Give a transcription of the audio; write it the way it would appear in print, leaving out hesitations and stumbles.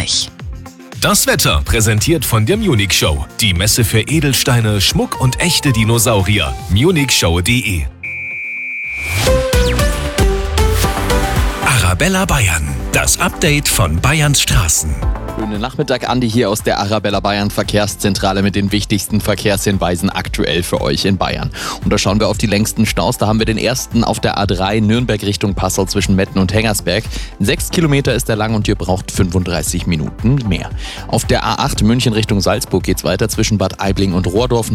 euch. Das Wetter präsentiert von der Munich Show. Die Messe für Edelsteine, Schmuck und echte Dinosaurier. munichshow.de. Arabella Bayern. Das Update von Bayerns Straßen. Schönen Nachmittag, Andi hier aus der Arabella Bayern Verkehrszentrale mit den wichtigsten Verkehrshinweisen aktuell für euch in Bayern. Und da schauen wir auf die längsten Staus. Da haben wir den ersten auf der A3 Nürnberg Richtung Passau zwischen Metten und Hengersberg. 6 Kilometer ist er lang und ihr braucht 35 Minuten mehr. Auf der A8 München Richtung Salzburg geht's weiter zwischen Bad Aibling und Rohrdorf.